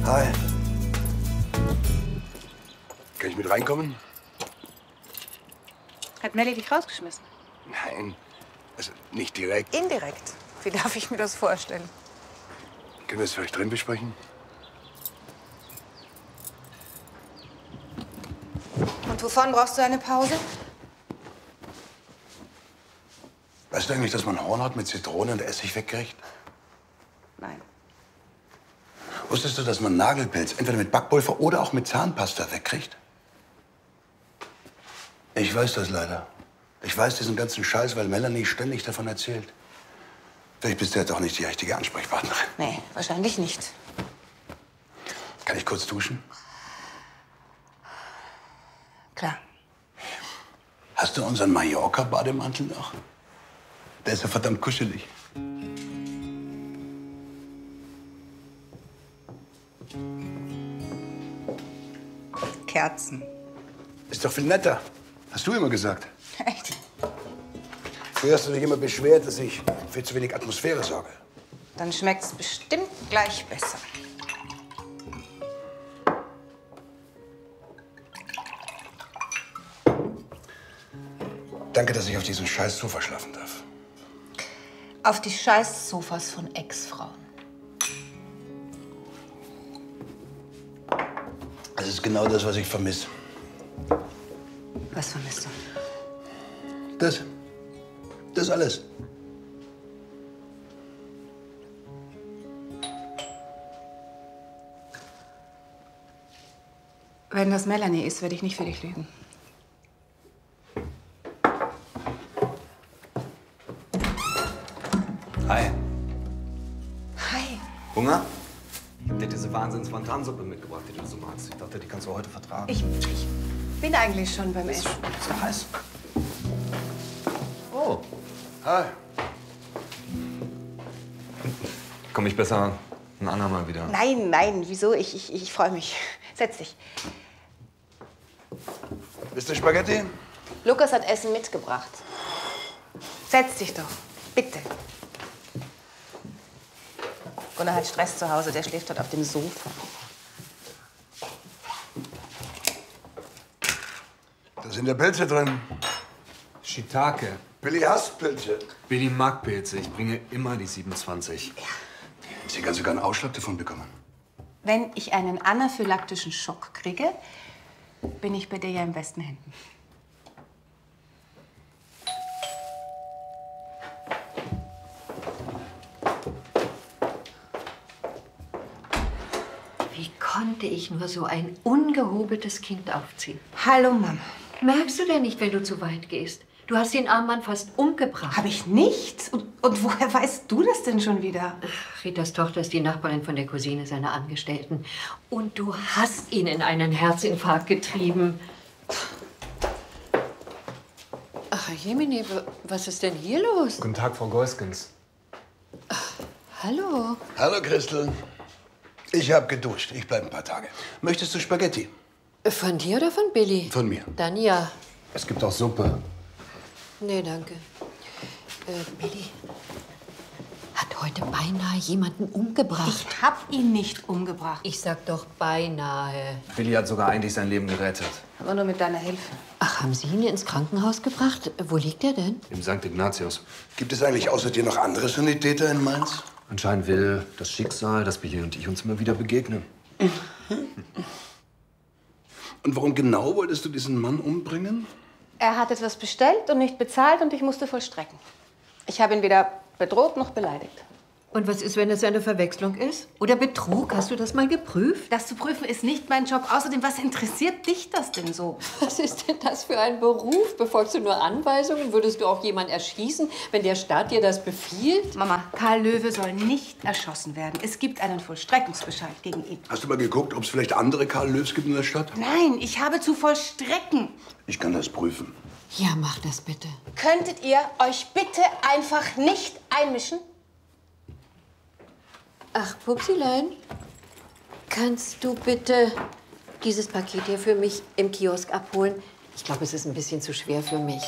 Hi. Kann ich mit reinkommen? Hat Melly dich rausgeschmissen? Nein, also nicht direkt. Indirekt. Wie darf ich mir das vorstellen? Können wir es vielleicht drin besprechen? Und wovon brauchst du eine Pause? Weißt du eigentlich, dass man Hornhaut mit Zitrone und Essig wegkriegt? Nein. Wusstest du, dass man Nagelpilz entweder mit Backpulver oder auch mit Zahnpasta wegkriegt? Ich weiß das leider. Ich weiß diesen ganzen Scheiß, weil Melanie ständig davon erzählt. Vielleicht bist du jetzt auch nicht die richtige Ansprechpartnerin. Nee, wahrscheinlich nicht. Kann ich kurz duschen? Klar. Hast du unseren Mallorca-Bademantel noch? Der ist ja verdammt kuschelig. Kerzen. Ist doch viel netter. Hast du immer gesagt. Echt? Früher hast du dich immer beschwert, dass ich für zu wenig Atmosphäre sorge. Dann schmeckt's bestimmt gleich besser. Danke, dass ich auf diesem scheiß Sofa schlafen darf. Auf die scheiß Sofas von Ex-Frauen. Das ist genau das, was ich vermisse. Was vermisst du? Das. Das alles. Wenn das Melanie ist, werde ich nicht für dich lügen. Hi. Hi. Hunger? Ich hab dir diese Wahnsinns-Wantansuppe mitgebracht, die du so magst. Ich dachte, die kannst du heute vertragen. Ich bin eigentlich schon beim Essen. Ist so heiß. Oh. Hi. Komm ich besser ein andermal wieder? Nein, nein, wieso? Ich freue mich. Setz dich. Bist du Spaghetti? Lukas hat Essen mitgebracht. Setz dich doch, bitte. Gunnar hat Stress zu Hause, der schläft dort auf dem Sofa. Da sind ja Pilze drin. Shiitake. Billy hasst Pilze. Billy mag Pilze. Ich bringe immer die 27. Sie kann sogar einen Ausschlag davon bekommen. Wenn ich einen anaphylaktischen Schock kriege, bin ich bei dir ja in besten Händen. Wie konnte ich nur so ein ungehobeltes Kind aufziehen? Hallo, Mama. Merkst du denn nicht, wenn du zu weit gehst? Du hast den armen Mann fast umgebracht. Habe ich nicht? Und woher weißt du das denn schon wieder? Ritas Tochter ist die Nachbarin von der Cousine seiner Angestellten. Und du hast ihn in einen Herzinfarkt getrieben. Ach, Jemine, was ist denn hier los? Guten Tag, Frau Golskens. Hallo. Hallo, Christel. Ich habe geduscht. Ich bleib ein paar Tage. Möchtest du Spaghetti? Von dir oder von Billy? Von mir. Dann ja. Es gibt auch Suppe. Nee, danke. Billy hat heute beinahe jemanden umgebracht. Ich hab ihn nicht umgebracht. Ich sag doch beinahe. Billy hat sogar eigentlich sein Leben gerettet. Aber nur mit deiner Hilfe. Ach, haben Sie ihn ins Krankenhaus gebracht? Wo liegt er denn? Im St. Ignatius. Gibt es eigentlich außer dir noch andere Sanitäter in Mainz? Anscheinend will das Schicksal, dass Billy und ich uns immer wieder begegnen. Und warum genau wolltest du diesen Mann umbringen? Er hat etwas bestellt und nicht bezahlt und ich musste vollstrecken. Ich habe ihn weder bedroht noch beleidigt. Und was ist, wenn es eine Verwechslung ist? Oder Betrug? Hast du das mal geprüft? Das zu prüfen ist nicht mein Job. Außerdem, was interessiert dich das denn so? Was ist denn das für ein Beruf? Befolgst du nur Anweisungen? Würdest du auch jemanden erschießen, wenn der Staat dir das befiehlt? Mama, Karl Löwe soll nicht erschossen werden. Es gibt einen Vollstreckungsbescheid gegen ihn. Hast du mal geguckt, ob es vielleicht andere Karl Löws gibt in der Stadt? Nein, ich habe zu vollstrecken. Ich kann das prüfen. Ja, mach das bitte. Könntet ihr euch bitte einfach nicht einmischen? Ach, Pupsilein, kannst du bitte dieses Paket hier für mich im Kiosk abholen? Ich glaube, es ist ein bisschen zu schwer für mich.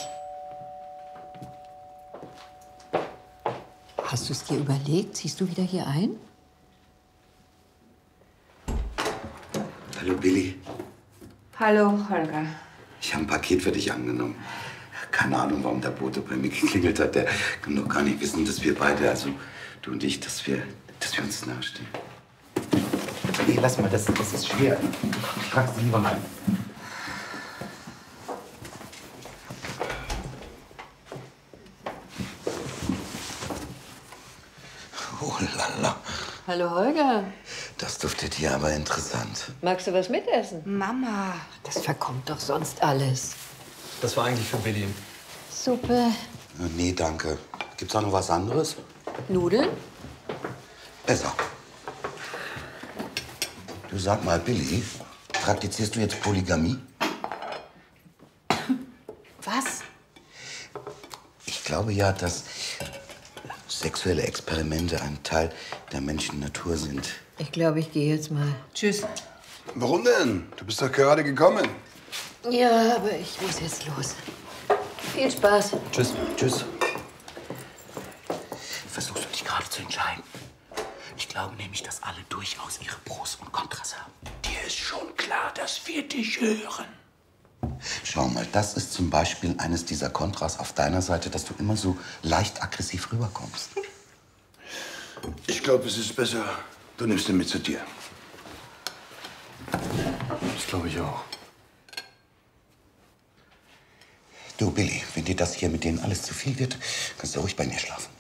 Hast du es dir überlegt? Ziehst du wieder hier ein? Hallo Billy. Hallo, Holger. Ich habe ein Paket für dich angenommen. Keine Ahnung, warum der Bote bei mir geklingelt hat. Der kann doch gar nicht wissen, dass wir beide, also du und ich, dass wir uns nahestehen. Nee, lass mal, das ist schwer. Ich trag's dir lieber rein. Oh lala. Hallo Holger. Das duftet hier aber interessant. Magst du was mitessen? Mama. Das verkommt doch sonst alles. Das war eigentlich für Billy. Suppe. Nee, danke. Gibt's auch noch was anderes? Nudeln? Besser. Du sag mal, Billy, praktizierst du jetzt Polygamie? Was? Ich glaube ja, dass sexuelle Experimente ein Teil der Menschennatur sind. Ich glaube, ich gehe jetzt mal. Tschüss. Warum denn? Du bist doch gerade gekommen. Ja, aber ich muss jetzt los. Viel Spaß. Tschüss. Tschüss. Versuchst du dich gerade zu entscheiden? Ich glaube nämlich, dass alle durchaus ihre Pros und Kontras haben. Dir ist schon klar, dass wir dich hören. Schau mal, das ist zum Beispiel eines dieser Kontras auf deiner Seite, dass du immer so leicht aggressiv rüberkommst. Ich glaube, es ist besser, du nimmst ihn mit zu dir. Das glaube ich auch. Du, Billy, wenn dir das hier mit denen alles zu viel wird, kannst du ruhig bei mir schlafen.